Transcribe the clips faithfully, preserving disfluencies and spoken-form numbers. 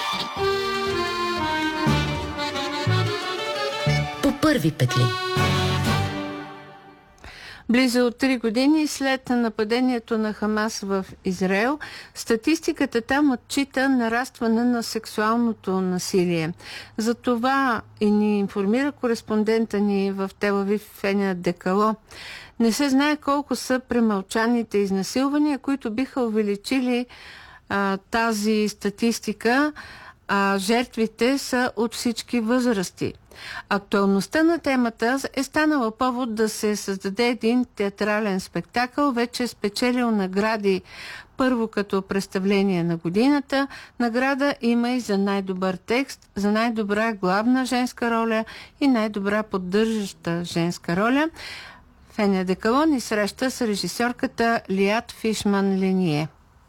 По първи петли. Близо три години след нападението на Хамас в Израел, статистиката там отчита нарастване на сексуалното насилие. За това и ни информира кореспондента ни в Тел Авив Феня Декало. Не се знае колко са премълчаните изнасилвания, които биха увеличили а, тази статистика, а жертвите са от всички възрасти. Актуалността на темата е станала повод да се създаде един театрален спектакъл, вече спечелил награди първо като представление на годината. Награда има и за най-добър текст, за най-добра главна женска роля и най-добра поддържаща женска роля. Феня Декало ни среща с режисьорката Лиат Фишман-Линие.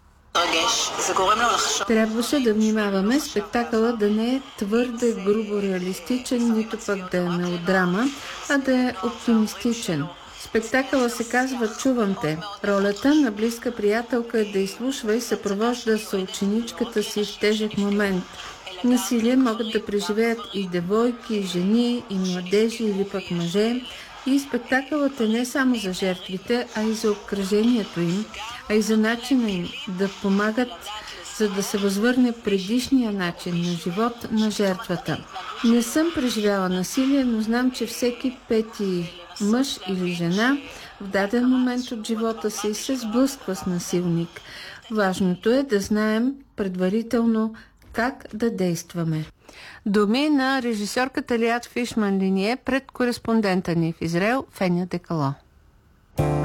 Трябваше да внимаваме спектакъла да не е твърде грубо реалистичен, нито пък да е мелодрама, а да е оптимистичен. Спектакъла се казва "Чувам те". Ролята на близка приятелка е да изслушва и съпровожда съученичката си в тежък момент. Насилие могат да преживеят и девойки, и жени, и младежи, или пък мъже. И спектакълът е не само за жертвите, а и за обкръжението им, а и за начина им да помагат, за да се възвърне предишния начин на живот на жертвата. Не съм преживяла насилие, но знам, че всеки пети мъж или жена в даден момент от живота си се сблъсква с насилник. Важното е да знаем предварително как да действаме. Думи на режисьорката Лиат Фишман-Линие пред кореспондента ни в Израел Феня Декало.